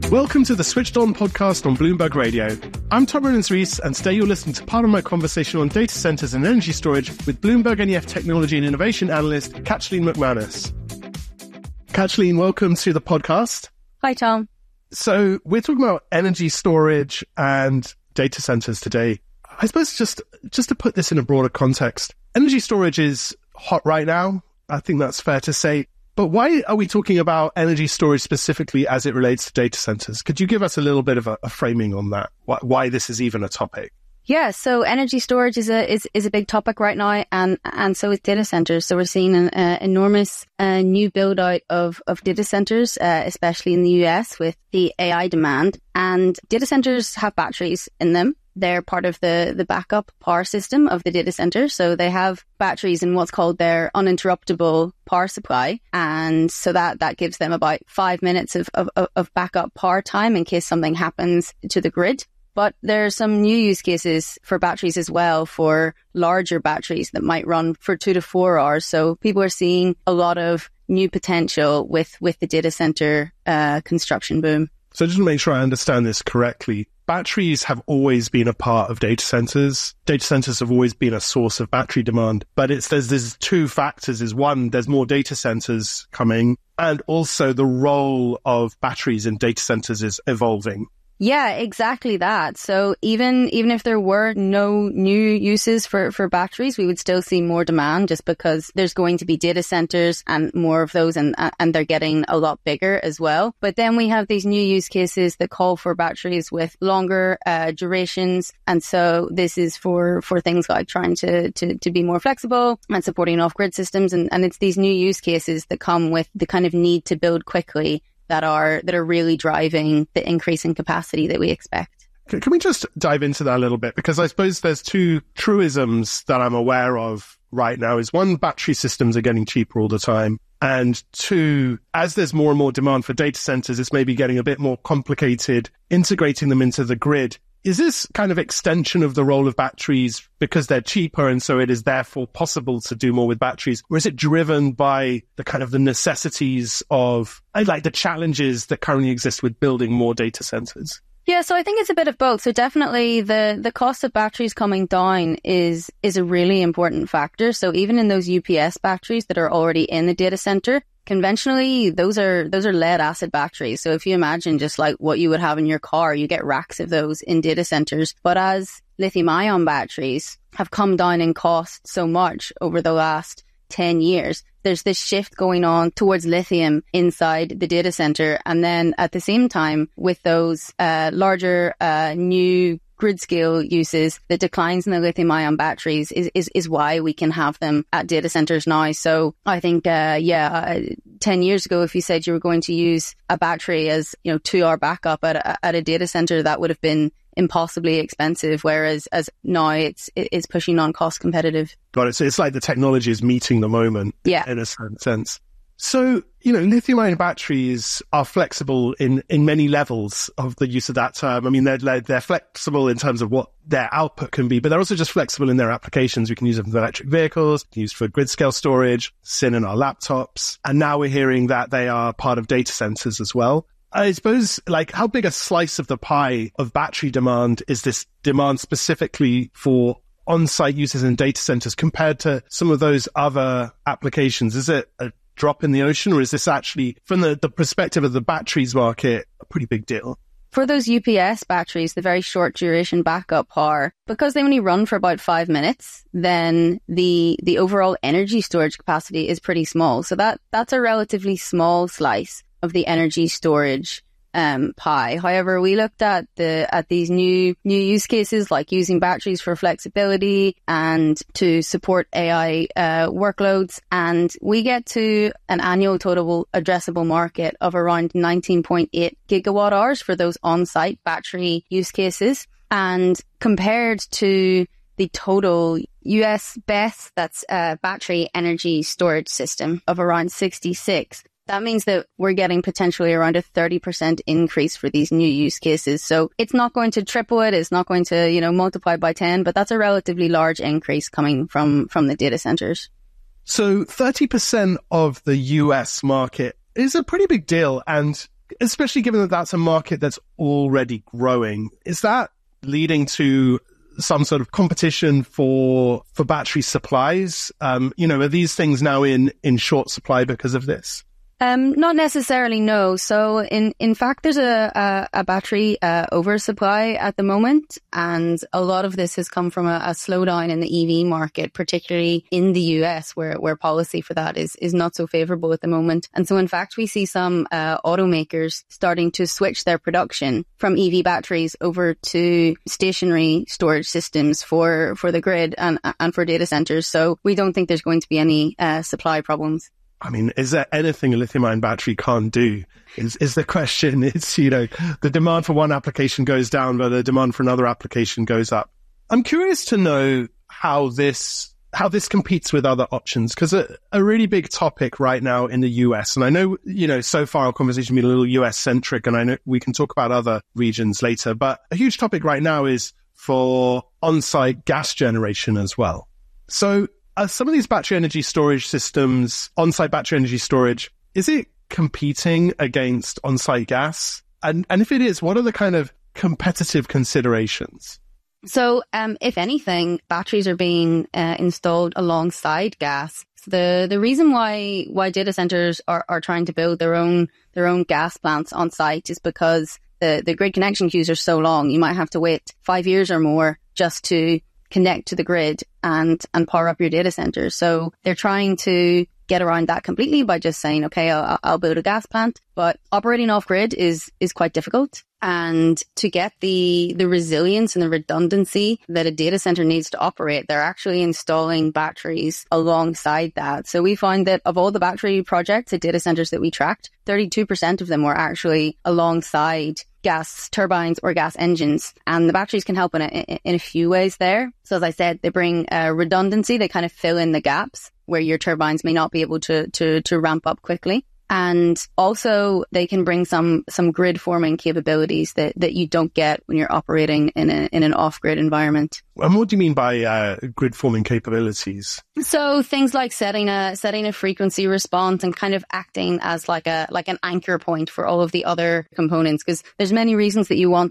Welcome to the Switched On podcast on Bloomberg Radio. I'm Tom Rollins-Rees, and today you're listening to part of my conversation on data centers and energy storage with Bloomberg NEF Technology and Innovation Analyst, Kathleen McManus. Kathleen, welcome to the podcast. Hi, Tom. So we're talking about energy storage and data centers today. I suppose just to put this in a broader context, energy storage is hot right now. I think that's fair to say. But why are we talking about energy storage specifically as it relates to data centers? Could you give us a little bit of a framing on that? Why this is even a topic? Yeah, so energy storage is a big topic right now, and so is data centers. So we're seeing an enormous new build out of data centers, especially in the US with the AI demand. And data centers have batteries in them. They're part of the backup power system of the data center. So they have batteries in what's called their uninterruptible power supply. And so that gives them about 5 minutes of backup power time in case something happens to the grid. But there are some new use cases for batteries as well, for larger batteries that might run for 2 to 4 hours. So people are seeing a lot of new potential with the data center construction boom. So just to make sure I understand this correctly, batteries have always been a part of data centers. Data centers have always been a source of battery demand. But there's two factors. Is one, there's more data centers coming, and also the role of batteries in data centers is evolving. Yeah, exactly that. So even if there were no new uses for batteries, we would still see more demand just because there's going to be data centers and more of those, and they're getting a lot bigger as well. But then we have these new use cases that call for batteries with longer durations. And so this is for things like trying to be more flexible and supporting off-grid systems. And it's these new use cases that come with the kind of need to build quickly that are really driving the increase in capacity that we expect. Can we just dive into that a little bit? Because I suppose there's two truisms that I'm aware of right now. Is one, battery systems are getting cheaper all the time. And two, as there's more and more demand for data centers, it's maybe getting a bit more complicated integrating them into the grid. Is this kind of extension of the role of batteries because they're cheaper and so it is therefore possible to do more with batteries? Or is it driven by the kind of the necessities of, like, the challenges that currently exist with building more data centers? Yeah, so I think it's a bit of both. So definitely the cost of batteries coming down is a really important factor. So even in those UPS batteries that are already in the data center, conventionally, those are lead acid batteries. So if you imagine just like what you would have in your car, you get racks of those in data centers. But as lithium ion batteries have come down in cost so much over the last 10 years, there's this shift going on towards lithium inside the data center. And then at the same time, with those larger new grid scale uses, the declines in the lithium ion batteries is why we can have them at data centers now. So I think, 10 years ago, if you said you were going to use a battery as, 2-hour backup at a data center, that would have been impossibly expensive, whereas as now it's pushing on cost competitive. Got it. So it's like the technology is meeting the moment, yeah, in a certain sense. So, lithium-ion batteries are flexible in many levels of the use of that term. I mean, they're flexible in terms of what their output can be, but they're also just flexible in their applications. We can use them for electric vehicles, used for grid-scale storage, sit in our laptops, and now we're hearing that they are part of data centers as well. I suppose, how big a slice of the pie of battery demand is this demand specifically for on-site uses in data centers compared to some of those other applications? Is it a drop in the ocean, or is this actually, from the perspective of the batteries market, a pretty big deal? For those UPS batteries, the very short duration backup power, because they only run for about 5 minutes, then the overall energy storage capacity is pretty small. So that's a relatively small slice of the energy storage pie. However, we looked at these new use cases, like using batteries for flexibility and to support AI workloads, and we get to an annual total addressable market of around 19.8 gigawatt hours for those on-site battery use cases. And compared to the total US BESS, that's battery energy storage system, of around 66, that means that we're getting potentially around a 30% increase for these new use cases. So it's not going to triple it. It's not going to, multiply by 10, but that's a relatively large increase coming from the data centers. So 30% of the US market is a pretty big deal. And especially given that that's a market that's already growing, is that leading to some sort of competition for battery supplies? Are these things now in short supply because of this? Not necessarily, no. So in fact, there's a battery oversupply at the moment, and a lot of this has come from a slowdown in the EV market, particularly in the US, where policy for that is not so favorable at the moment. And so in fact, we see some automakers starting to switch their production from EV batteries over to stationary storage systems for the grid and for data centers. So we don't think there's going to be any supply problems. I mean, is there anything a lithium-ion battery can't do? Is the question. It's, the demand for one application goes down, but the demand for another application goes up. I'm curious to know how this competes with other options, because a really big topic right now in the US, and I know, so far our conversation has been a little US centric, and I know we can talk about other regions later, but a huge topic right now is for on-site gas generation as well. So, some of these battery energy storage systems, on-site battery energy storage, is it competing against on-site gas? And if it is, what are the kind of competitive considerations? So, if anything, batteries are being installed alongside gas. So the reason why data centers are trying to build their own gas plants on site is because the grid connection queues are so long. You might have to wait 5 years or more just to connect to the grid and power up your data center. So they're trying to get around that completely by just saying, okay, I'll build a gas plant. But operating off grid is quite difficult. And to get the resilience and the redundancy that a data center needs to operate, they're actually installing batteries alongside that. So we find that of all the battery projects at data centers that we tracked, 32% of them were actually alongside gas turbines or gas engines. And the batteries can help in a few ways there. So as I said, they bring redundancy. They kind of fill in the gaps where your turbines may not be able to ramp up quickly. And also they can bring some grid forming capabilities that you don't get when you're operating in an off-grid environment. And what do you mean by grid forming capabilities? So things like setting a frequency response and kind of acting as like an anchor point for all of the other components, because there's many reasons that you want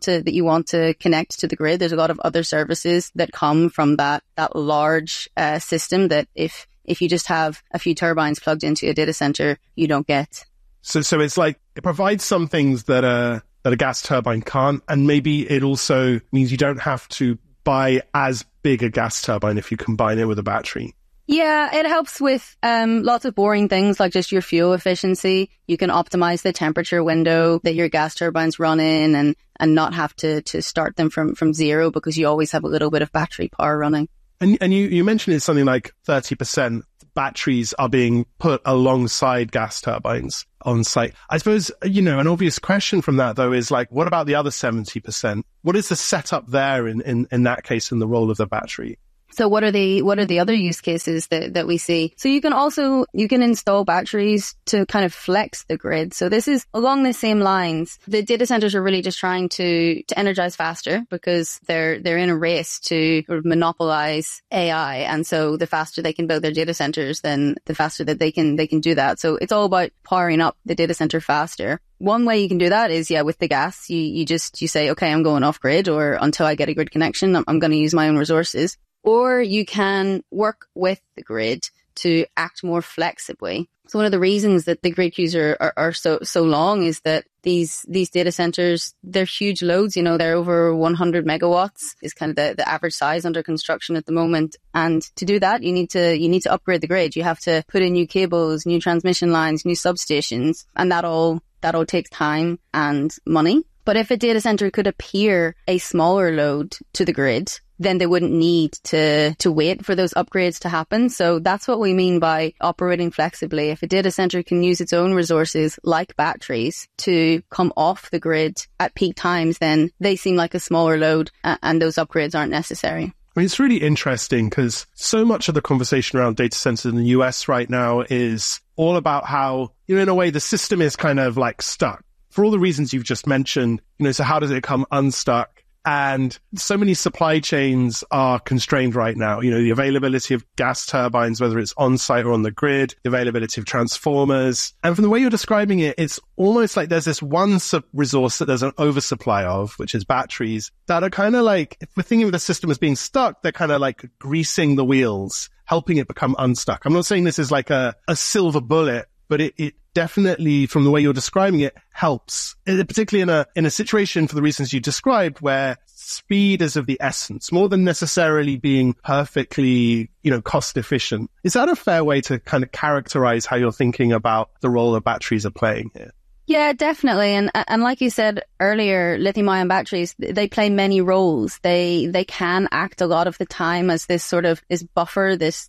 to connect to the grid. There's a lot of other services that come from that large system that if you just have a few turbines plugged into a data center, you don't get. So it's like it provides some things that a gas turbine can't, and maybe it also means you don't have to buy as big a gas turbine if you combine it with a battery. Yeah, it helps with lots of boring things like just your fuel efficiency. You can optimize the temperature window that your gas turbines run in and not have to start them from zero, because you always have a little bit of battery power running. And you mentioned it's something like 30% batteries are being put alongside gas turbines on site. I suppose, an obvious question from that, though, is like, what about the other 70%? What is the setup there in that case in the role of the battery? So what are the other use cases that we see? So you can install batteries to kind of flex the grid. So this is along the same lines. The data centers are really just trying to energize faster, because they're in a race to sort of monopolize AI. And so the faster they can build their data centers, then the faster that they can do that. So it's all about powering up the data center faster. One way you can do that is, with the gas, you say, okay, I'm going off grid, or until I get a grid connection, I'm going to use my own resources. Or you can work with the grid to act more flexibly. So one of the reasons that the grid queues are so long is that these data centers, they're huge loads. They're over 100 megawatts is kind of the average size under construction at the moment. And to do that, you need to upgrade the grid. You have to put in new cables, new transmission lines, new substations, and that all takes time and money. But if a data center could appear a smaller load to the grid, then they wouldn't need to wait for those upgrades to happen. So that's what we mean by operating flexibly. If a data center can use its own resources, like batteries, to come off the grid at peak times, then they seem like a smaller load, and those upgrades aren't necessary. I mean, it's really interesting because so much of the conversation around data centers in the US right now is all about how, in a way, the system is kind of like stuck. For all the reasons you've just mentioned, so how does it come unstuck? And so many supply chains are constrained right now. You know, the availability of gas turbines, whether it's on site or on the grid, the availability of transformers. And from the way you're describing it, it's almost like there's this one resource that there's an oversupply of, which is batteries, that are kind of like, if we're thinking of the system as being stuck, they're kind of like greasing the wheels, helping it become unstuck. I'm not saying this is like a silver bullet, but it definitely, from the way you're describing it, helps, particularly in a situation for the reasons you described, where speed is of the essence, more than necessarily being perfectly, cost efficient. Is that a fair way to kind of characterize how you're thinking about the role that batteries are playing here? Yeah, definitely. And like you said earlier, lithium-ion batteries, they play many roles. They can act a lot of the time as this sort of this buffer, this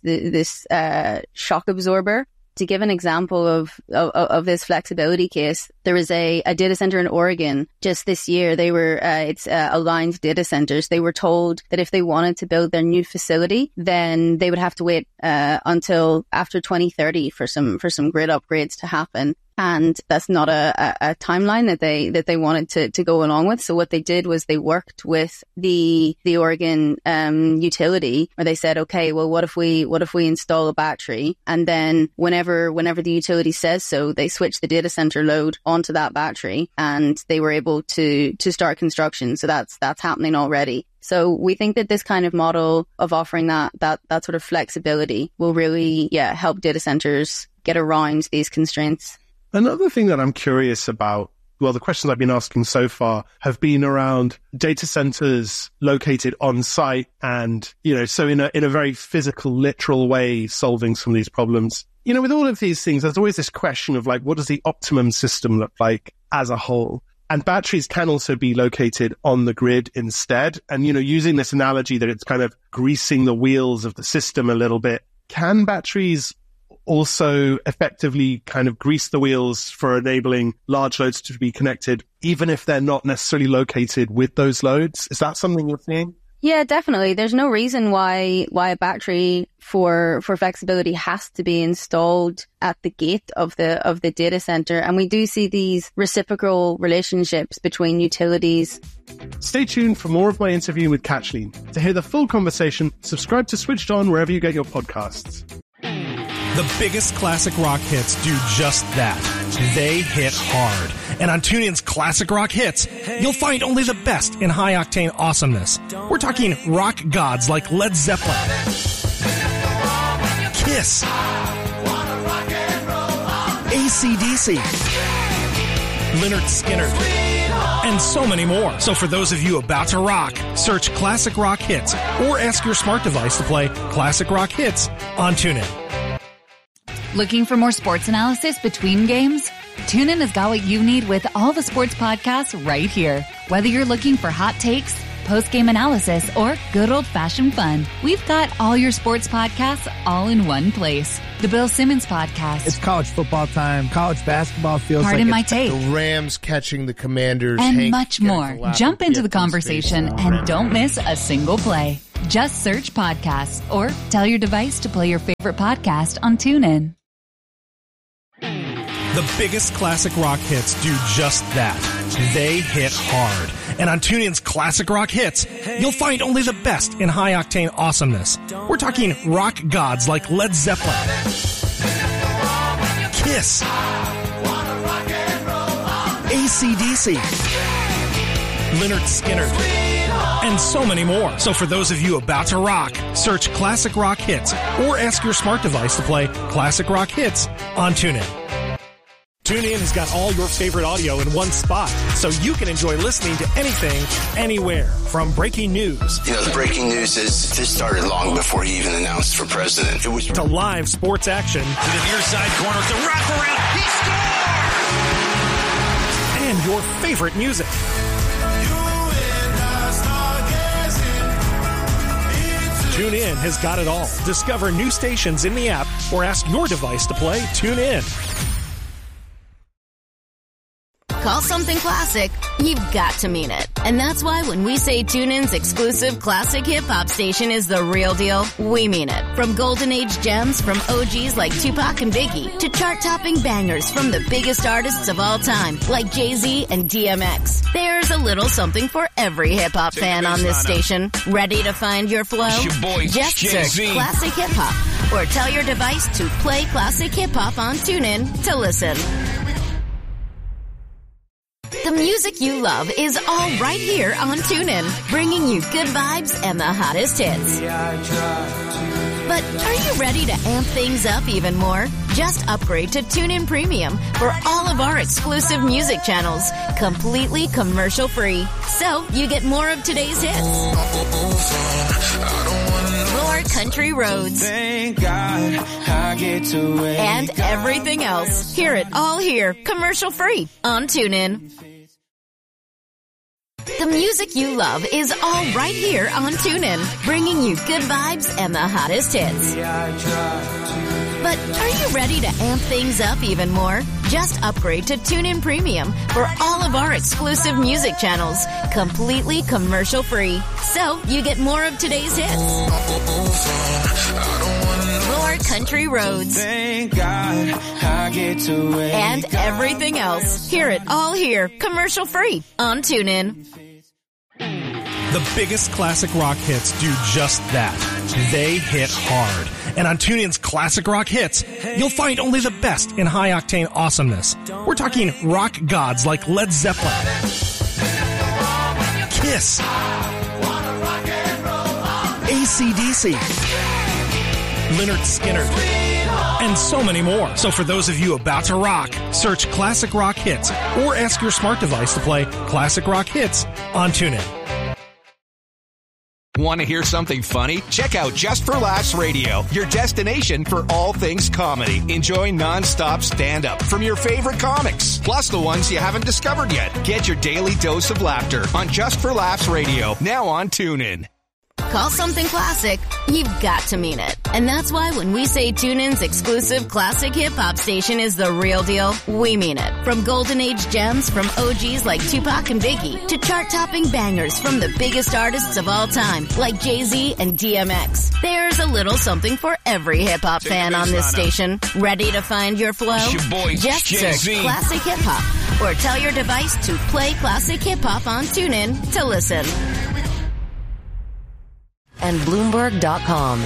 shock absorber. To give an example of this flexibility case, there was a data center in Oregon just this year. They were, it's Aligned Data Centers. They were told that if they wanted to build their new facility, then they would have to wait until after 2030 for some grid upgrades to happen. And that's not a timeline that they wanted to go along with. So what they did was they worked with the Oregon utility, where they said, okay, well, what if we install a battery, and then whenever the utility says so, they switch the data center load onto that battery, and they were able to start construction. So that's happening already. So we think that this kind of model of offering that sort of flexibility will really, help data centers get around these constraints. Another thing that I'm curious about, well, the questions I've been asking so far have been around data centers located on site and, so in a very physical, literal way, solving some of these problems. With all of these things, there's always this question of like, what does the optimum system look like as a whole? And batteries can also be located on the grid instead. And, using this analogy that it's kind of greasing the wheels of the system a little bit, can batteries also effectively kind of grease the wheels for enabling large loads to be connected, even if they're not necessarily located with those loads? Is that something you're seeing? Yeah, definitely. There's no reason why a battery for flexibility has to be installed at the gate of the data center. And we do see these reciprocal relationships between utilities. Stay tuned for more of my interview with Kathleen. To hear the full conversation, subscribe to Switched On wherever you get your podcasts. The biggest classic rock hits do just that. They hit hard. And on TuneIn's Classic Rock Hits, you'll find only the best in high-octane awesomeness. We're talking rock gods like Led Zeppelin, Kiss, AC/DC, Lynyrd Skynyrd, and so many more. So for those of you about to rock, search Classic Rock Hits or ask your smart device to play Classic Rock Hits on TuneIn. Looking for more sports analysis between games? TuneIn has got what you need with all the sports podcasts right here. Whether you're looking for hot takes, post-game analysis, or good old-fashioned fun, we've got all your sports podcasts all in one place. The Bill Simmons Podcast. It's college football time. College basketball feels Pardon my take. The Rams catching the Commanders. And much more. Jump into the conversation and don't miss a single play. Just search podcasts or tell your device to play your favorite podcast on TuneIn. The biggest classic rock hits do just that. They hit hard. And on TuneIn's Classic Rock Hits, you'll find only the best in high-octane awesomeness. We're talking rock gods like Led Zeppelin, Kiss, AC/DC, Lynyrd Skynyrd, and so many more. So for those of you about to rock, search Classic Rock Hits or ask your smart device to play Classic Rock Hits on TuneIn. TuneIn has got all your favorite audio in one spot, so you can enjoy listening to anything, anywhere. From breaking news. The breaking news is this started long before he even announced for president. It was to live sports action. To the near side corner, the wraparound, he scores! And your favorite music. TuneIn has got it all. Discover new stations in the app or ask your device to play TuneIn. Call something classic, you've got to mean it. And that's why when we say TuneIn's exclusive classic hip-hop station is the real deal, we mean it. From golden age gems from OGs like Tupac and Biggie to chart-topping bangers from the biggest artists of all time like Jay-Z and DMX. There's a little something for every hip-hop fan on this station. Ready to find your flow? Just search Classic Hip Hop or tell your device to play Classic Hip Hop on TuneIn to listen. The music you love is all right here on TuneIn, bringing you good vibes and the hottest hits. But are you ready to amp things up even more? Just upgrade to TuneIn Premium for all of our exclusive music channels, completely commercial free. So you get more of today's hits, more country roads, and everything else. Hear it all here, commercial free on TuneIn. The music you love is all right here on TuneIn, bringing you good vibes and the hottest hits. But are you ready to amp things up even more? Just upgrade to TuneIn Premium for all of our exclusive music channels, completely commercial free. So you get more of today's hits, more country roads, and everything else. Hear it all here, commercial free on TuneIn. The biggest classic rock hits do just that. They hit hard. And on TuneIn's Classic Rock Hits, you'll find only the best in high-octane awesomeness. We're talking rock gods like Led Zeppelin, Kiss, AC/DC, Lynyrd Skynyrd, and so many more. So for those of you about to rock, search Classic Rock Hits or ask your smart device to play Classic Rock Hits on TuneIn. Want to hear something funny? Check out Just for Laughs Radio, your destination for all things comedy. Enjoy non-stop stand-up from your favorite comics, plus the ones you haven't discovered yet. Get your daily dose of laughter on Just for Laughs Radio, now on TuneIn. Call something classic, you've got to mean it. And that's why when we say TuneIn's exclusive classic hip-hop station is the real deal, we mean it. From golden age gems from OGs like Tupac and Biggie to chart-topping bangers from the biggest artists of all time like Jay-Z and DMX. There's a little something for every hip-hop fan on this station. Ready to find your flow? Just search Classic Hip Hop or tell your device to play Classic Hip Hop on TuneIn to listen. And Bloomberg.com.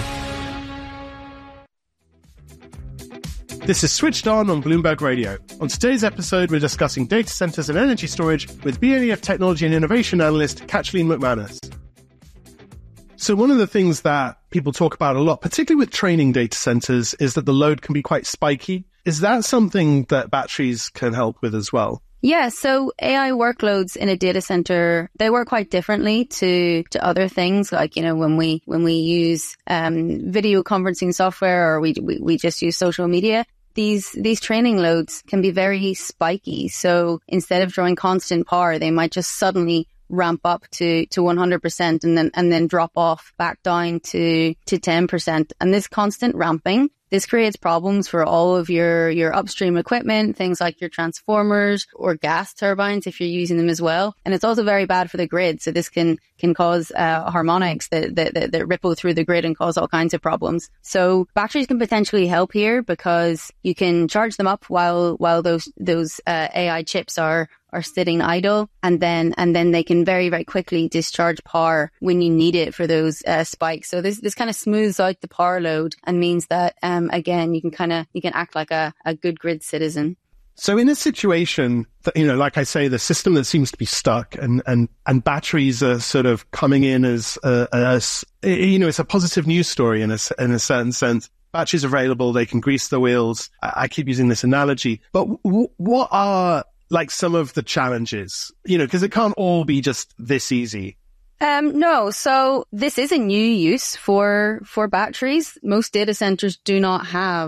This is Switched On Bloomberg Radio. On today's episode, we're discussing data centers and energy storage with BNEF Technology and Innovation Analyst Kathleen McManus. So one of the things that people talk about a lot, particularly with training data centers, is that the load can be quite spiky. Is that something that batteries can help with as well? Yeah, so AI workloads in a data center, they work quite differently to other things. Like, you know, when we use video conferencing software or we just use social media, these training loads can be very spiky. So instead of drawing constant power, they might just suddenly ramp up to 100% and then drop off back down to 10%. And this constant ramping, this creates problems for all of your upstream equipment, things like your transformers or gas turbines if you're using them as well. And it's also very bad for the grid. So this can cause harmonics that ripple through the grid and cause all kinds of problems. So batteries can potentially help here because you can charge them up while those AI chips are sitting idle, and then they can very, very quickly discharge power when you need it for those spikes. So this kind of smooths out the power load and means that again you can act like a good grid citizen. So in a situation that, you know, like I say, the system that seems to be stuck and batteries are sort of coming in as you know, it's a positive news story in a certain sense. Batteries are available, they can grease the wheels. I keep using this analogy, but what are like some of the challenges, you know, because it can't all be just this easy. No. So this is a new use for batteries. Most data centers do not have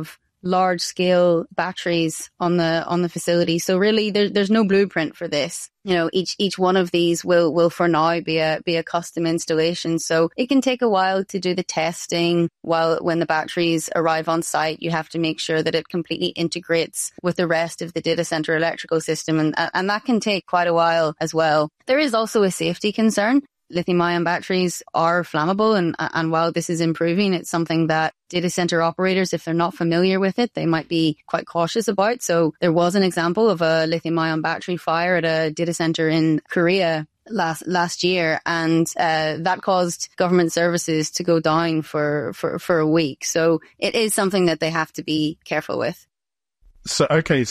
large scale batteries on the facility. So really there's no blueprint for this. You know, each one of these will for now be a custom installation. So it can take a while to do the testing. When the batteries arrive on site, you have to make sure that it completely integrates with the rest of the data center electrical system. And that can take quite a while as well. There is also a safety concern. Lithium-ion batteries are flammable, and while this is improving, it's something that data center operators, if they're not familiar with it, they might be quite cautious about. So there was an example of a lithium-ion battery fire at a data center in Korea last year, and that caused government services to go down for a week. So it is something that they have to be careful with. So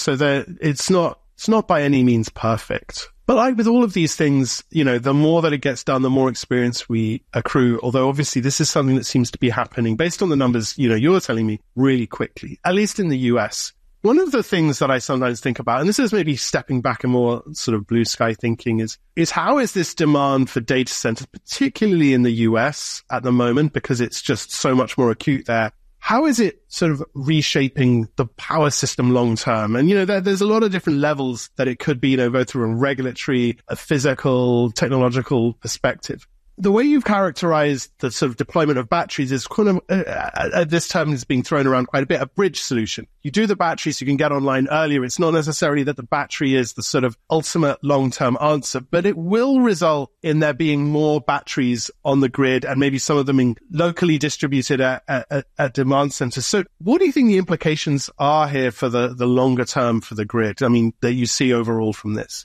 it's not by any means perfect. But like with all of these things, you know, the more that it gets done, the more experience we accrue. Although obviously this is something that seems to be happening based on the numbers, you know, you're telling me really quickly, at least in the US. One of the things that I sometimes think about, and this is maybe stepping back and more sort of blue sky thinking, is how is this demand for data centers, particularly in the US at the moment, because it's just so much more acute there. How is it sort of reshaping the power system long term? And, you know, there's a lot of different levels that it could be, you know, both through a regulatory, a physical, technological perspective. The way you've characterized the sort of deployment of batteries is kind of, this term is being thrown around quite a bit, a bridge solution. You do the batteries, you can get online earlier. It's not necessarily that the battery is the sort of ultimate long-term answer, but it will result in there being more batteries on the grid and maybe some of them being locally distributed at demand centers. So what do you think the implications are here for the longer term for the grid? I mean, that you see overall from this?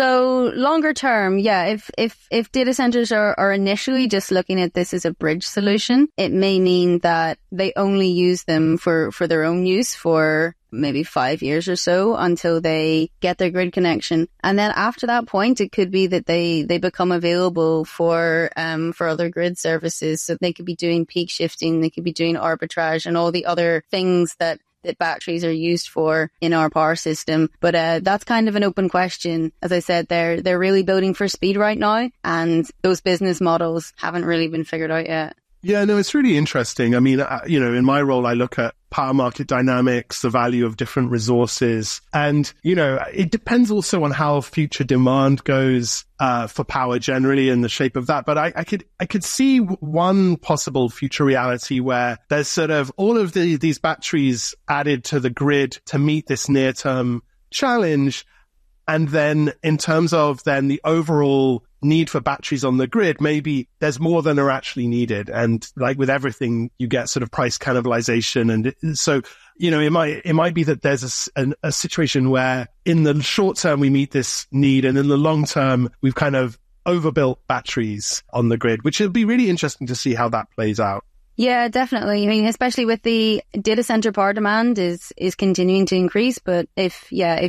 So longer term, yeah, if data centers are initially just looking at this as a bridge solution, it may mean that they only use them for their own use for maybe 5 years or so until they get their grid connection. And then after that point, it could be that they become available for other grid services. So they could be doing peak shifting, they could be doing arbitrage and all the other things that batteries are used for in our power system. But that's kind of an open question. As I said, they're really building for speed right now, and those business models haven't really been figured out yet. Yeah, no, it's really interesting. I mean, you know, in my role, I look at power market dynamics, the value of different resources. And, you know, it depends also on how future demand goes for power generally and the shape of that. But I could see one possible future reality where there's sort of all of these batteries added to the grid to meet this near-term challenge. And then in terms of then the overall need for batteries on the grid, maybe there's more than are actually needed. And like with everything, you get sort of price cannibalization. And so, you know, it might be that there's a situation where in the short term, we meet this need. And in the long term, we've kind of overbuilt batteries on the grid, which will be really interesting to see how that plays out. Yeah, definitely. I mean, especially with the data center power demand is continuing to increase. But if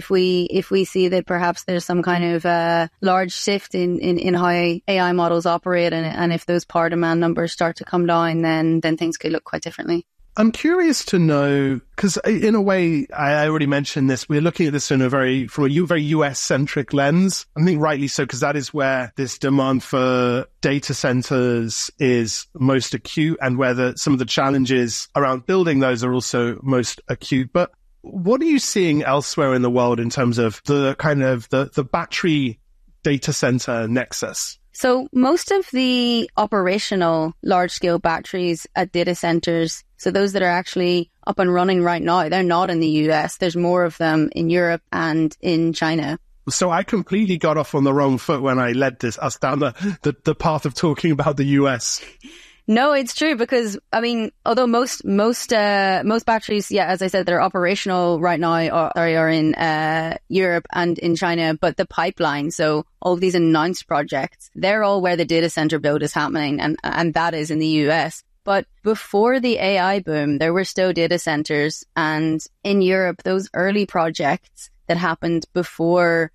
we see that perhaps there's some kind of large shift in how AI models operate, and if those power demand numbers start to come down, then things could look quite differently. I'm curious to know, because in a way, I already mentioned this, we're looking at this from a very US-centric lens. I think rightly so, because that is where this demand for data centers is most acute and where some of the challenges around building those are also most acute. But what are you seeing elsewhere in the world in terms of the kind of the battery data center nexus? So most of the operational large-scale batteries at data centers, so those that are actually up and running right now, they're not in the US. There's more of them in Europe and in China. So I completely got off on the wrong foot when I led us down the path of talking about the US. No, it's true because, I mean, although most batteries, yeah, as I said, they're operational right now are in Europe and in China, but the pipeline, so all of these announced projects, they're all where the data center build is happening, and that is in the US. But before the AI boom, there were still data centers, and in Europe, those early projects that happened before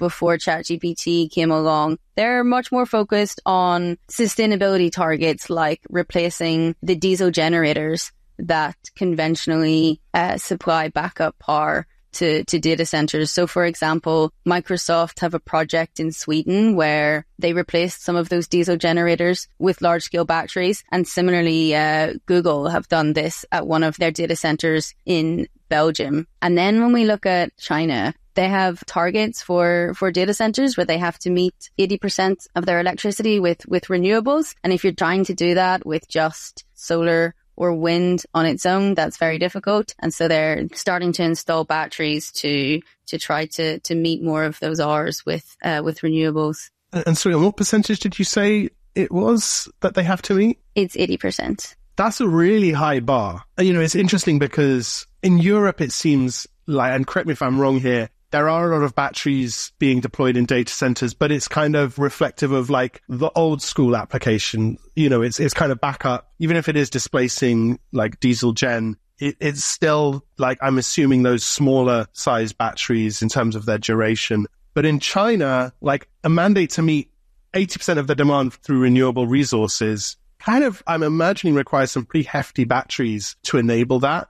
ChatGPT came along, they're much more focused on sustainability targets like replacing the diesel generators that conventionally supply backup power to data centers. So for example, Microsoft have a project in Sweden where they replaced some of those diesel generators with large scale batteries. And similarly, Google have done this at one of their data centers in Belgium. And then when we look at China, they have targets for data centers where they have to meet 80% of their electricity with renewables. And if you're trying to do that with just solar or wind on its own, that's very difficult. And so they're starting to install batteries to try to meet more of those hours with renewables. And sorry, on what percentage did you say it was that they have to meet? It's 80%. That's a really high bar. You know, it's interesting because in Europe, it seems like, and correct me if I'm wrong here, there are a lot of batteries being deployed in data centers, but it's kind of reflective of like the old school application. You know, it's kind of backup. Even if it is displacing like diesel gen, it's still like, I'm assuming those smaller size batteries in terms of their duration. But in China, like a mandate to meet 80% of the demand through renewable resources kind of, I'm imagining, requires some pretty hefty batteries to enable that.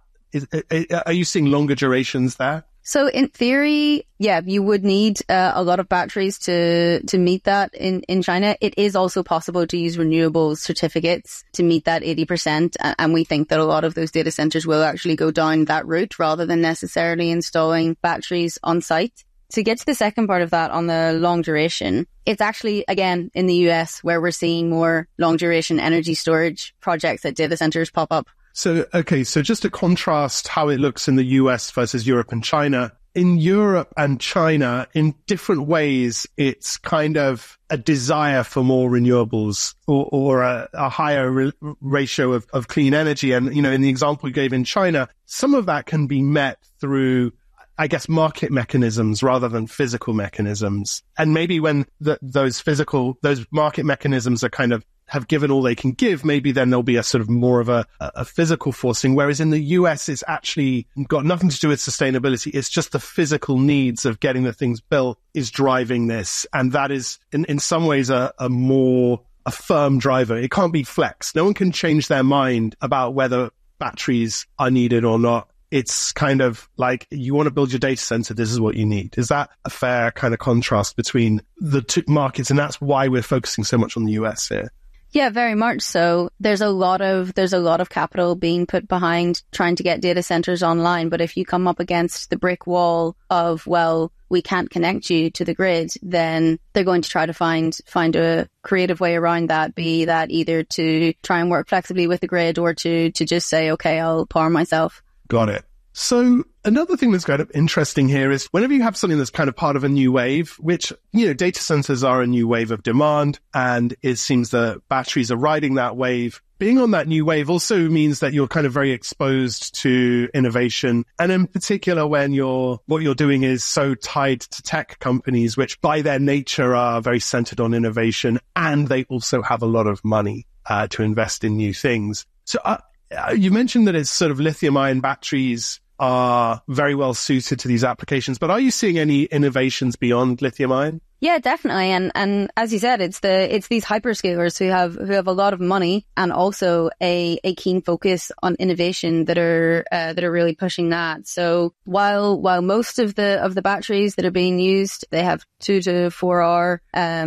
Are you seeing longer durations there? So in theory, yeah, you would need a lot of batteries to meet that in China. It is also possible to use renewable certificates to meet that 80%. And we think that a lot of those data centers will actually go down that route rather than necessarily installing batteries on site. To get to the second part of that on the long duration, it's actually, again, in the US where we're seeing more long duration energy storage projects at data centers pop up. So, okay, so just to contrast how it looks in the US versus Europe and China, in Europe and China, in different ways, it's kind of a desire for more renewables or a higher ratio of clean energy. And, you know, in the example you gave in China, some of that can be met through, I guess, market mechanisms rather than physical mechanisms. And maybe when those market mechanisms are kind of have given all they can give, maybe then there'll be a sort of more of a physical forcing. Whereas in the US, it's actually got nothing to do with sustainability. It's just the physical needs of getting the things built is driving this. And that is in some ways a firm driver. It can't be flexed. No one can change their mind about whether batteries are needed or not. It's kind of like, you want to build your data center, this is what you need. Is that a fair kind of contrast between the two markets? And that's why we're focusing so much on the US here. Yeah, very much so. There's a lot of capital being put behind trying to get data centers online. But if you come up against the brick wall of, well, we can't connect you to the grid, then they're going to try to find a creative way around that, be that either to try and work flexibly with the grid or to just say, okay, I'll power myself. Got it. So another thing that's kind of interesting here is whenever you have something that's kind of part of a new wave, which, you know, data centers are a new wave of demand, and it seems that batteries are riding that wave. Being on that new wave also means that you're kind of very exposed to innovation. And in particular, when what you're doing is so tied to tech companies, which by their nature are very centered on innovation, and they also have a lot of money to invest in new things. So you mentioned that it's sort of lithium-ion batteries are very well suited to these applications, but are you seeing any innovations beyond lithium-ion? Yeah, definitely. And as you said, it's these hyperscalers who have a lot of money and also a keen focus on innovation that are really pushing that. So while most of the batteries that are being used, they have 2 to 4 hour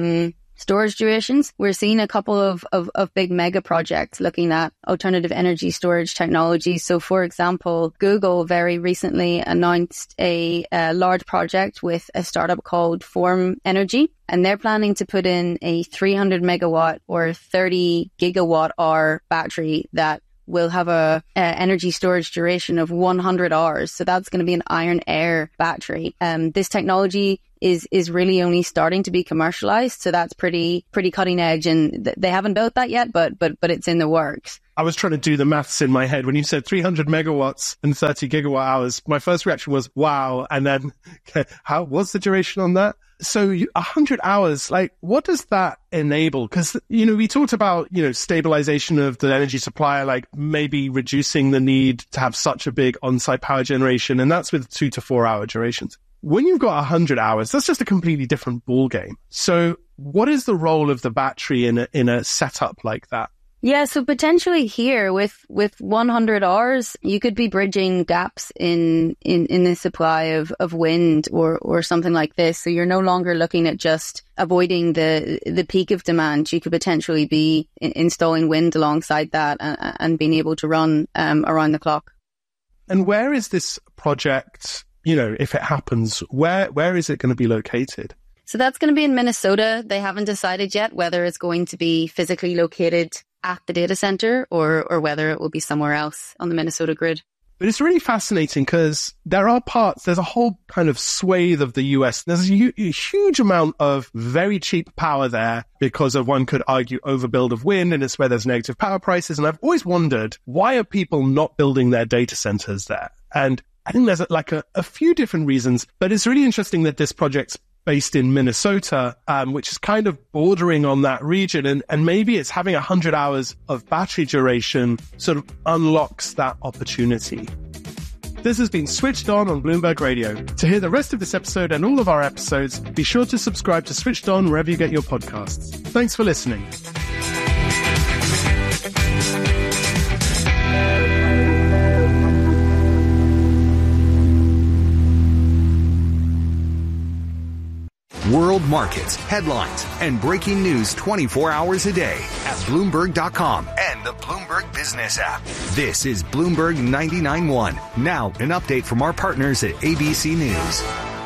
storage durations, we're seeing a couple of big mega projects looking at alternative energy storage technology. So for example, Google very recently announced a large project with a startup called Form Energy, and they're planning to put in a 300 megawatt or 30 gigawatt hour battery that will have a energy storage duration of 100 hours. So that's going to be an iron air battery. This technology is really only starting to be commercialized. So that's pretty cutting edge, and they haven't built that yet, but it's in the works. I was trying to do the maths in my head. When you said 300 megawatts and 30 gigawatt hours, my first reaction was, wow. And then what's the duration on that? So 100 hours, like, what does that enable? Because, you know, we talked about, you know, stabilization of the energy supply, like maybe reducing the need to have such a big on-site power generation. And that's with 2 to 4 hour durations. When you've got 100 hours, that's just a completely different ball game. So what is the role of the battery in a setup like that? Yeah, so potentially here with 100 hours, you could be bridging gaps in the supply of wind or something like this. So you're no longer looking at just avoiding the peak of demand. You could potentially be installing wind alongside that and being able to run around the clock. And where is this project, if it happens, where is it going to be located? So that's going to be in Minnesota. They haven't decided yet whether it's going to be physically located at the data center or whether it will be somewhere else on the Minnesota grid. But it's really fascinating because there's a whole kind of swathe of the US. There's a huge amount of very cheap power there because of, one could argue, overbuild of wind, and it's where there's negative power prices. And I've always wondered, why are people not building their data centers there? And I think there's a few different reasons, but it's really interesting that this project's based in Minnesota, which is kind of bordering on that region. And maybe it's having 100 hours of battery duration sort of unlocks that opportunity. This has been Switched On Bloomberg Radio. To hear the rest of this episode and all of our episodes, be sure to subscribe to Switched On wherever you get your podcasts. Thanks for listening. World markets, headlines, and breaking news 24 hours a day at Bloomberg.com and the Bloomberg Business app. This is Bloomberg 99.1. Now, an update from our partners at ABC News.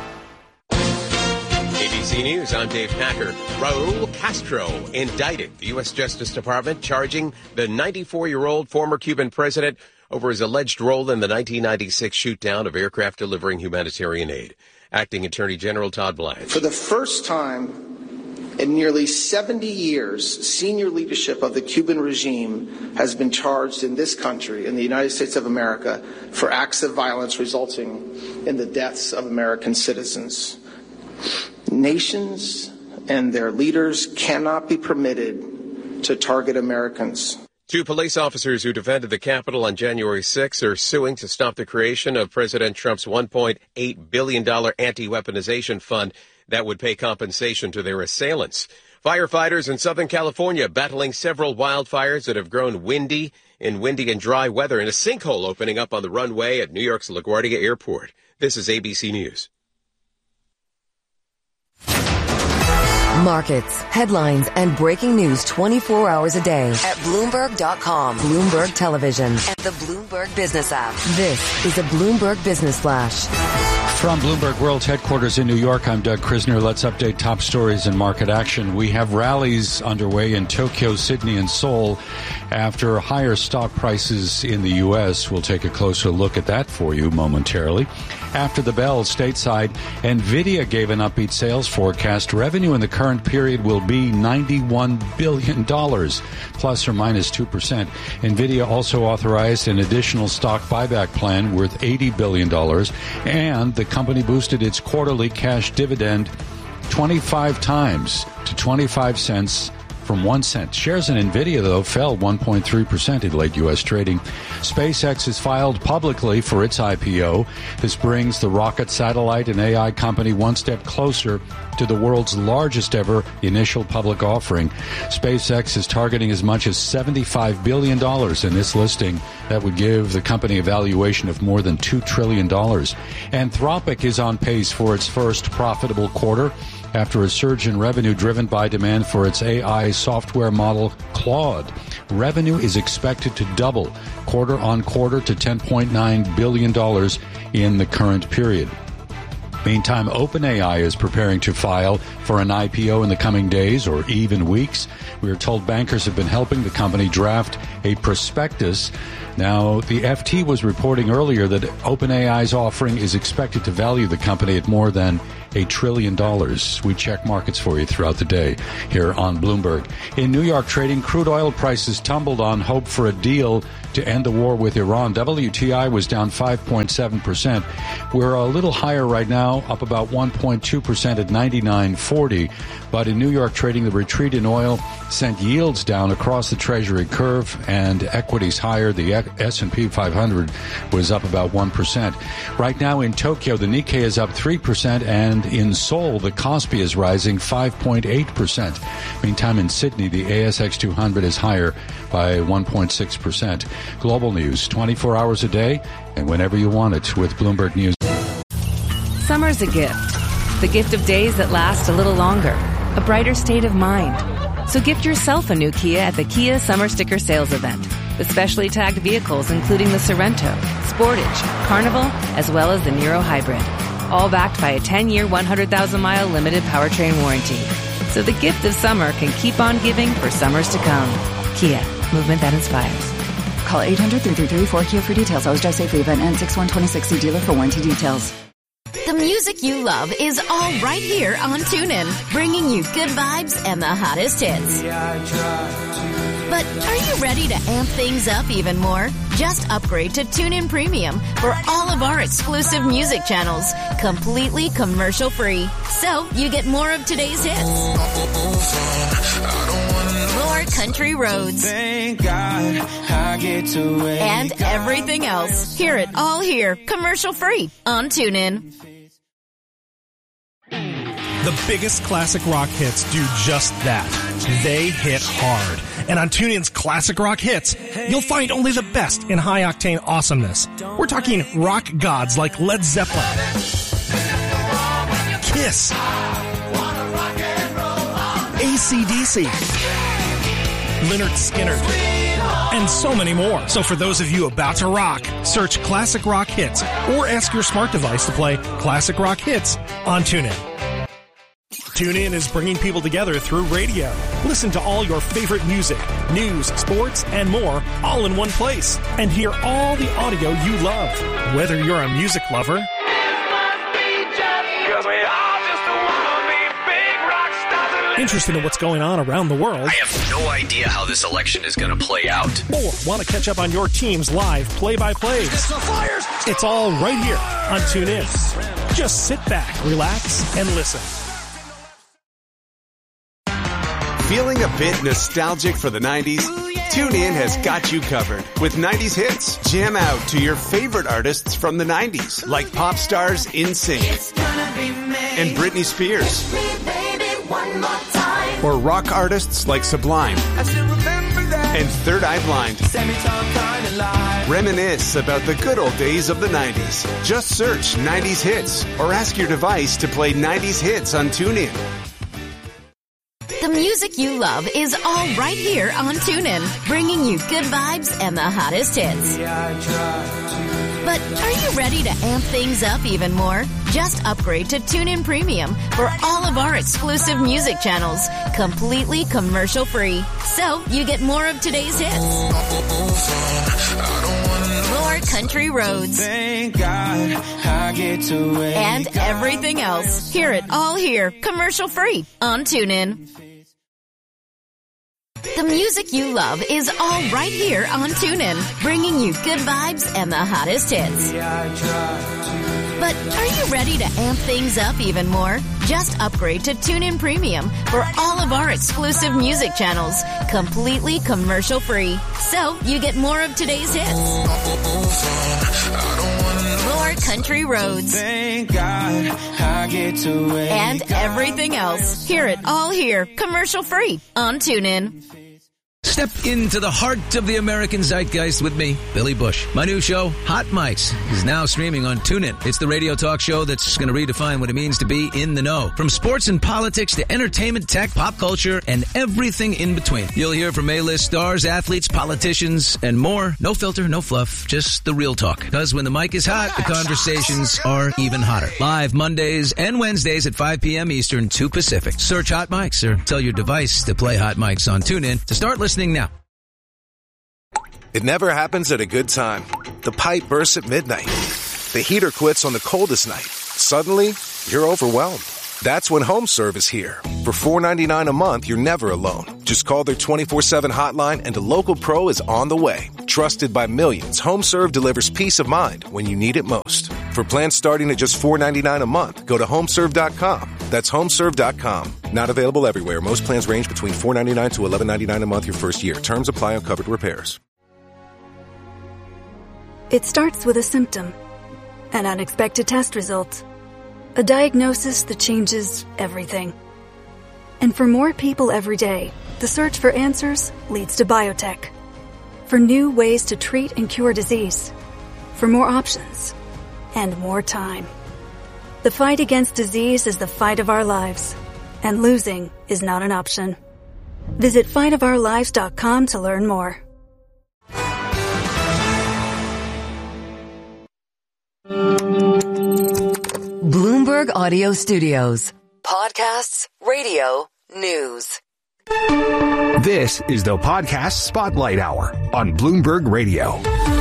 ABC News, I'm Dave Packer. Raul Castro indicted. The U.S. Justice Department charging the 94-year-old former Cuban president over his alleged role in the 1996 shoot-down of aircraft delivering humanitarian aid. Acting Attorney General Todd Blanche. For the first time in nearly 70 years, senior leadership of the Cuban regime has been charged in this country, in the United States of America, for acts of violence resulting in the deaths of American citizens. Nations and their leaders cannot be permitted to target Americans. Two police officers who defended the Capitol on January 6 are suing to stop the creation of President Trump's $1.8 billion anti-weaponization fund that would pay compensation to their assailants. Firefighters in Southern California battling several wildfires that have grown windy and dry weather, and a sinkhole opening up on the runway at New York's LaGuardia Airport. This is ABC News. Markets, headlines, and breaking news 24 hours a day at Bloomberg.com, Bloomberg Television, and the Bloomberg Business app. This is a Bloomberg Business Flash. From Bloomberg World's headquarters in New York, I'm Doug Krisner. Let's update top stories and market action. We have rallies underway in Tokyo, Sydney, and Seoul after higher stock prices in the U.S. We'll take a closer look at that for you momentarily. After the bell, stateside, NVIDIA gave an upbeat sales forecast. Revenue in the current period will be $91 billion, plus or minus 2%. NVIDIA also authorized an additional stock buyback plan worth $80 billion, and the company boosted its quarterly cash dividend 25 times to 25 cents from 1 cent. Shares in NVIDIA, though, fell 1.3% in late U.S. trading. SpaceX has filed publicly for its IPO. This brings the rocket, satellite, and AI company one step closer to the world's largest ever initial public offering. SpaceX is targeting as much as $75 billion in this listing. That would give the company a valuation of more than $2 trillion. Anthropic is on pace for its first profitable quarter after a surge in revenue driven by demand for its AI software model, Claude. Revenue is expected to double quarter on quarter to $10.9 billion in the current period. Meantime, OpenAI is preparing to file for an IPO in the coming days or even weeks. We are told bankers have been helping the company draft a prospectus. Now, the FT was reporting earlier that OpenAI's offering is expected to value the company at more than $1 trillion. We check markets for you throughout the day here on Bloomberg. In New York trading, crude oil prices tumbled on hope for a deal to end the war with Iran. WTI was down 5.7%. We're a little higher right now, up about 1.2% at 99.40. But in New York trading, the retreat in oil sent yields down across the Treasury curve and equities higher. The S&P 500 was up about 1%. Right now in Tokyo, the Nikkei is up 3% and And in Seoul, the Kospi is rising 5.8%. Meantime, in Sydney, the ASX 200 is higher by 1.6%. Global news, 24 hours a day and whenever you want it with Bloomberg News. Summer's a gift. The gift of days that last a little longer. A brighter state of mind. So gift yourself a new Kia at the Kia Summer Sticker Sales Event. With specially tagged vehicles including the Sorento, Sportage, Carnival, as well as the Niro Hybrid. All backed by a 10-year, 100,000-mile limited powertrain warranty. So the gift of summer can keep on giving for summers to come. Kia, movement that inspires. Call 800-333-4KIA for details. Always drive safely. Event ends 6/1/26. See dealer for warranty details. The music you love is all right here on TuneIn, bringing you good vibes and the hottest hits. But are you ready to amp things up even more? Just upgrade to TuneIn Premium for all of our exclusive music channels, completely commercial-free. So you get more of today's hits. More country roads. Thank God I get to wake and everything else. Hear it all here, commercial-free on TuneIn. The biggest classic rock hits do just that. They hit hard. And on TuneIn's Classic Rock Hits, you'll find only the best in high-octane awesomeness. We're talking rock gods like Led Zeppelin, Kiss, AC/DC, Lynyrd Skynyrd, and so many more. So for those of you about to rock, search Classic Rock Hits or ask your smart device to play Classic Rock Hits on TuneIn. TuneIn is bringing people together through radio. Listen to all your favorite music, news, sports, and more all in one place. And hear all the audio you love. Whether you're a music lover, interested in what's going on around the world, I have no idea how this election is going to play out, or want to catch up on your team's live play-by-plays, it's all right here on TuneIn. Just sit back, relax, and listen. Feeling a bit nostalgic for the 90s? TuneIn has got you covered with 90s hits. Jam out to your favorite artists from the 90s, like pop stars NSYNC and Britney Spears. Or rock artists like Sublime and Third Eye Blind. Reminisce about the good old days of the 90s. Just search 90s hits or ask your device to play 90s hits on TuneIn. The music you love is all right here on TuneIn, bringing you good vibes and the hottest hits. But are you ready to amp things up even more? Just upgrade to TuneIn Premium for all of our exclusive music channels, completely commercial-free. So you get more of today's hits. More country roads. Thank God I get to wake and everything else. Hear it all here, commercial-free on TuneIn. The music you love is all right here on TuneIn, bringing you good vibes and the hottest hits. But are you ready to amp things up even more? Just upgrade to TuneIn Premium for all of our exclusive music channels, completely commercial-free. So you get more of today's hits. More country roads. Thank God I get to wake and everything else. Hear it all here, commercial-free on TuneIn. Step into the heart of the American zeitgeist with me, Billy Bush. My new show, Hot Mics, is now streaming on TuneIn. It's the radio talk show that's going to redefine what it means to be in the know. From sports and politics to entertainment, tech, pop culture, and everything in between. You'll hear from A-list stars, athletes, politicians, and more. No filter, no fluff, just the real talk. Because when the mic is hot, the conversations are even hotter. Live Mondays and Wednesdays at 5 p.m. Eastern, 2 Pacific. Search Hot Mics or tell your device to play Hot Mics on TuneIn to start listening now. It never happens at a good time. The pipe bursts at midnight. The heater quits on the coldest night. Suddenly, you're overwhelmed. That's when HomeServe is here. For $4.99 a month, you're never alone. Just call their 24/7 hotline and a local pro is on the way. Trusted by millions, HomeServe delivers peace of mind when you need it most. For plans starting at just $4.99 a month, go to HomeServe.com. That's HomeServe.com. Not available everywhere. Most plans range between $4.99 to $11.99 a month your first year. Terms apply on covered repairs. It starts with a symptom, an unexpected test result, A diagnosis that changes everything. And for more people every day, the search for answers leads to biotech. For new ways to treat and cure disease. For more options. And more time. The fight against disease is the fight of our lives. And losing is not an option. Visit fightofourlives.com to learn more. Bloomberg Audio Studios. Podcasts, radio, news. This is the Podcast Spotlight Hour on Bloomberg Radio.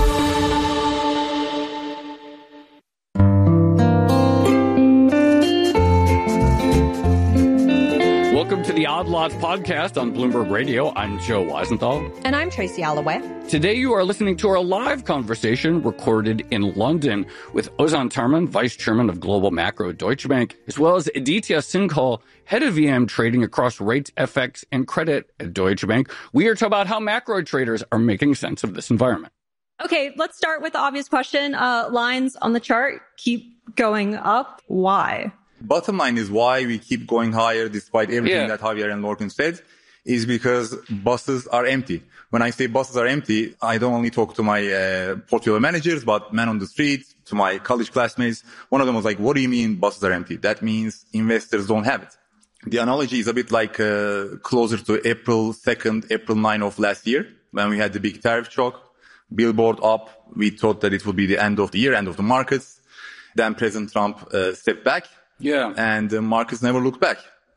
Welcome to the Odd Lots podcast on Bloomberg Radio. I'm Joe Weisenthal. And I'm Tracy Alloway. Today you are listening to our live conversation recorded in London with Ozan Tarman, Vice Chairman of Global Macro Deutsche Bank, as well as Aditya Singhal, Head of EM Trading across rates, FX, and credit at Deutsche Bank. We are talking about how macro traders are making sense of this environment. Okay, let's start with the obvious question. Lines on the chart keep going up. Why? Bottom line is why we keep going higher despite everything that Javier and Lorcan said is because buses are empty. When I say buses are empty, I don't only talk to my portfolio managers, but men on the street, to my college classmates. One of them was like, what do you mean buses are empty? That means investors don't have it. The analogy is a bit like closer to April 2nd, April 9 of last year when we had the big tariff shock. Billboard up. We thought that it would be the end of the year, end of the markets. Then President Trump stepped back. Yeah. And the markets never looked back.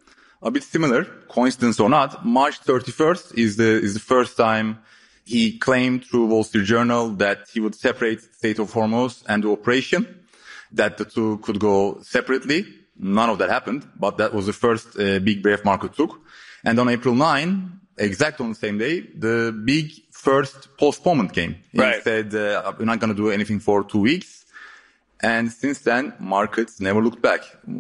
A bit similar, coincidence or not, March 31st is the first time he claimed through Wall Street Journal that he would separate Strait of Hormuz and the operation, that the two could go separately. None of that happened, but that was the first big breath market took. And on April 9, exact on the same day, the big first postponement came. He said, we're not going to do anything for 2 weeks. And since then, markets never looked back.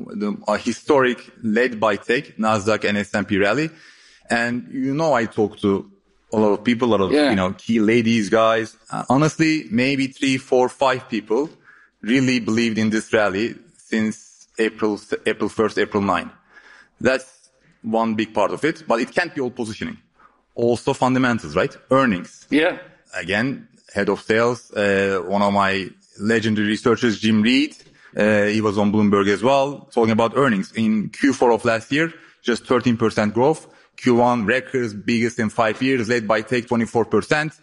A historic led by tech, Nasdaq and S&P rally. And I talk to a lot of people, a lot of, key ladies, guys. Honestly, maybe 3, 4, 5 people really believed in this rally since April 1st, April 9. That's one big part of it, but it can't be all positioning. Also fundamentals, right? Earnings. Yeah. Again, head of sales, one of my legendary researchers, Jim Reed, he was on Bloomberg as well, talking about earnings. In Q4 of last year, just 13% growth. Q1 records, biggest in 5 years, led by tech, 24%.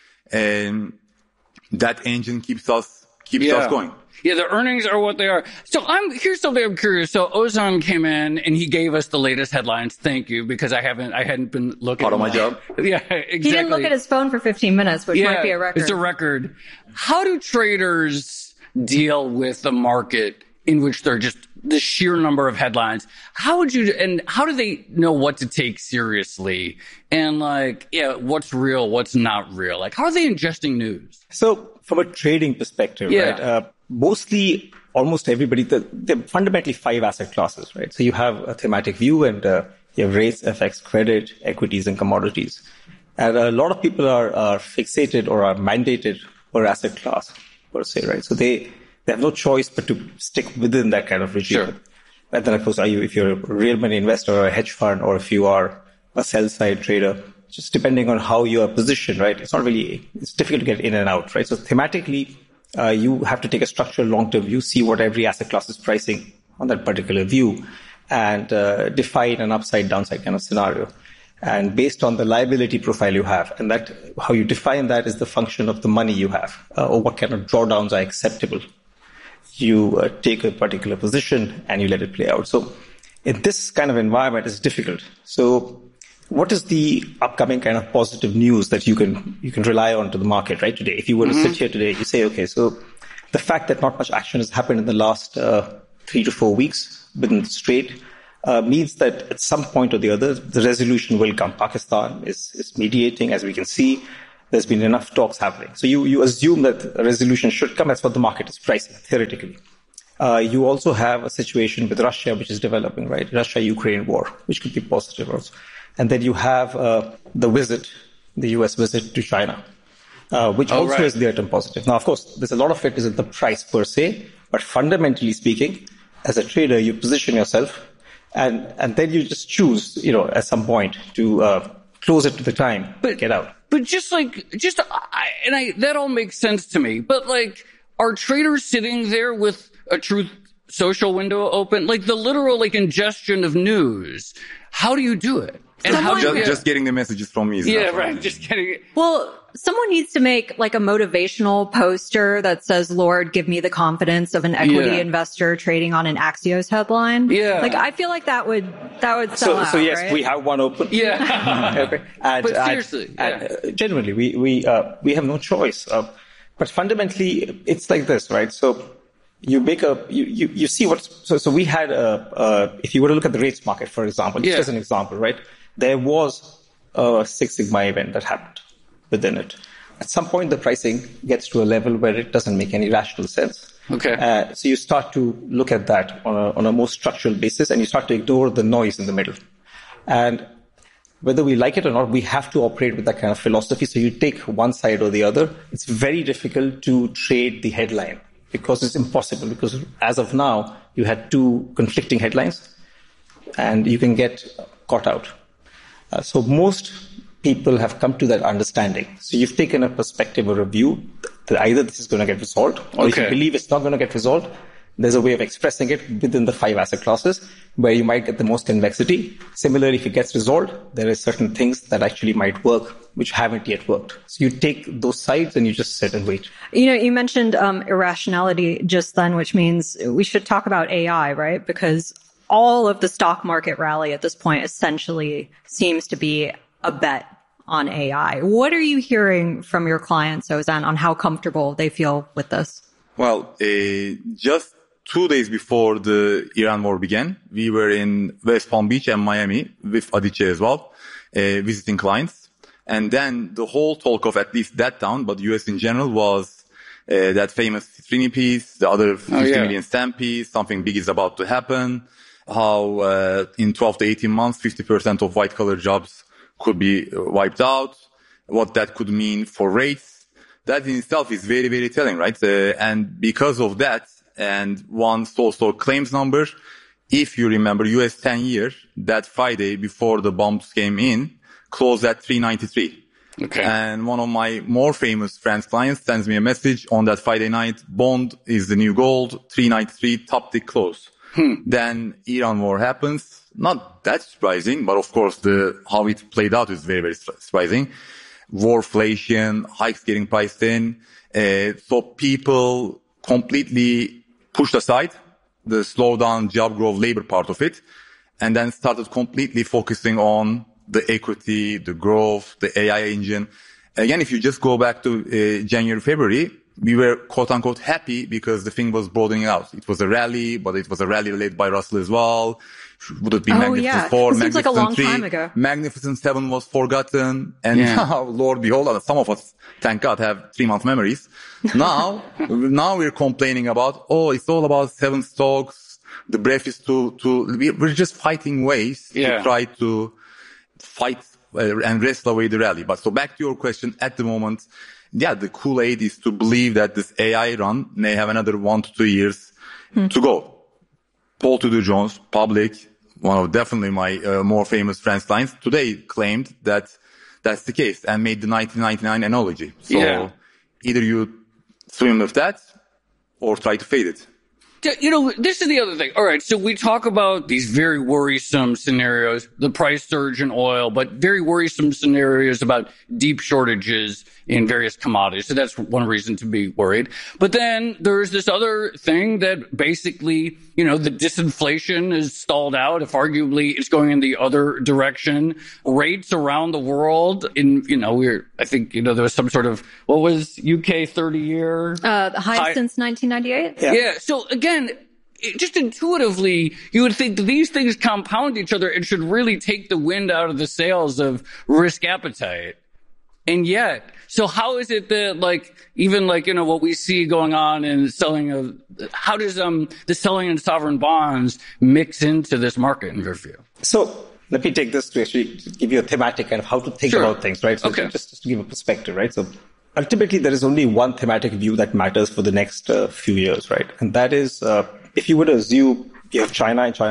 And that engine keeps us going. Yeah, the earnings are what they are. So here's something I'm curious. So Ozan came in and he gave us the latest headlines. Thank you, because I hadn't been looking. Part of my job. Yeah, exactly. He didn't look at his phone for 15 minutes, which might be a record. It's a record. How do traders deal with the market in which they're just the sheer number of headlines? How do they know what to take seriously? And what's real, what's not real? Like, how are they ingesting news? So from a trading perspective, right? Mostly, almost everybody, they're fundamentally 5 asset classes, right? So you have a thematic view and you have rates, FX, credit, equities, and commodities. And a lot of people are fixated or are mandated per asset class, per se, right? So they have no choice but to stick within that kind of regime. Sure. And then, of course, if you're a real money investor or a hedge fund, or if you are a sell-side trader, just depending on how you are positioned, right? It's difficult to get in and out, right? So thematically, you have to take a structural long-term view, see what every asset class is pricing on that particular view, and define an upside-downside kind of scenario. And based on the liability profile you have, and that how you define that is the function of the money you have, or what kind of drawdowns are acceptable. You take a particular position and you let it play out. So in this kind of environment, it's difficult. So what is the upcoming kind of positive news that you can rely on to the market, right, today? If you were to sit here today, you say, okay, so the fact that not much action has happened in the last 3 to 4 weeks within the Strait means that at some point or the other, the resolution will come. Pakistan is mediating, as we can see. There's been enough talks happening. So you assume that a resolution should come. That's what the market is pricing, theoretically. You also have a situation with Russia, which is developing, right? Russia-Ukraine war, which could be positive also. And then you have the US visit to China, which is near-term positive. Now, of course, there's a lot of it isn't the price per se, but fundamentally speaking, as a trader, you position yourself and then you just choose, at some point to close it to the time, get out. But that all makes sense to me. But are traders sitting there with a Truth Social window open? The literal ingestion of news. How do you do it? And just getting the messages from me. Yeah, right. Just getting it. Well, someone needs to make a motivational poster that says, "Lord, give me the confidence of an equity investor trading on an Axios headline." Yeah. I feel like that would sell out. So yes, right? we have one open. Yeah. Okay. But seriously, generally, we have no choice. But fundamentally, it's like this, right? So you make you see so we had if you were to look at the rates market, for example, just as an example, right? There was a Six Sigma event that happened within it. At some point, the pricing gets to a level where it doesn't make any rational sense. Okay. So you start to look at that on a more structural basis, and you start to ignore the noise in the middle. And whether we like it or not, we have to operate with that kind of philosophy. So you take one side or the other. It's very difficult to trade the headline because it's impossible. Because as of now, you had two conflicting headlines, and you can get caught out. So most people have come to that understanding. So you've taken a perspective or a view that either this is going to get resolved, or if you believe it's not going to get resolved, there's a way of expressing it within the 5 asset classes where you might get the most convexity. Similarly, if it gets resolved, there are certain things that actually might work, which haven't yet worked. So you take those sides and you just sit and wait. You mentioned irrationality just then, which means we should talk about AI, right? Because all of the stock market rally at this point essentially seems to be a bet on AI. What are you hearing from your clients, Ozan, on how comfortable they feel with this? Well, just 2 days before the Iran war began, we were in West Palm Beach and Miami with Aditya as well, visiting clients. And then the whole talk of at least that town, but US in general, was that famous Trini piece, the other 50 million stamp piece, something big is about to happen. How in 12 to 18 months, 50% of white-collar jobs could be wiped out, what that could mean for rates. That in itself is very, very telling, right? And because of that, and one store claims number, if you remember, US 10-year, that Friday before the bombs came in, closed at 393. Okay. And one of my more famous friends, clients, sends me a message on that Friday night, bond is the new gold, 393, top tick close. Then Iran war happens. Not that surprising, but of course how it played out is very, very surprising. Warflation, hikes getting priced in. So people completely pushed aside the slowdown, job growth, labor part of it, and then started completely focusing on the equity, the growth, the AI engine. Again, if you just go back to January, February, we were quote unquote happy because the thing was broadening out. It was a rally, but it was a rally led by Russell as well. Would it be Magnificent 4, it seems Magnificent like a long 3, time ago. Magnificent 7 was forgotten. And now, Lord behold, some of us, thank God, have 3-month memories. Now we're complaining about, it's all about 7 stocks. The breath is we're just fighting ways to try to fight and wrestle away the rally. But so back to your question, at the moment, the Kool-Aid is to believe that this AI run may have another 1 to 2 years to go. Paul Tudor Jones, public, one of definitely my more famous friends' clients, today claimed that that's the case and made the 1999 analogy. So either you swim with that or try to fade it. This is the other thing. All right, so we talk about these very worrisome scenarios, the price surge in oil, but very worrisome scenarios about deep shortages in various commodities. So that's one reason to be worried. But then there's this other thing that basically, the disinflation is stalled out. If arguably it's going in the other direction, rates around the world I think there was some sort of, what was UK 30-year? The highest since 1998? Yeah. So again, just intuitively, you would think that these things compound each other and should really take the wind out of the sails of risk appetite. And yet, so how is it that even what we see going on in selling of, how does the selling in sovereign bonds mix into this market in your view? So let me take this to actually give you a thematic kind of how to think about things, right? So just to give a perspective, right? So ultimately, there is only one thematic view that matters for the next few years, right? And that is if you were to assume you have China and China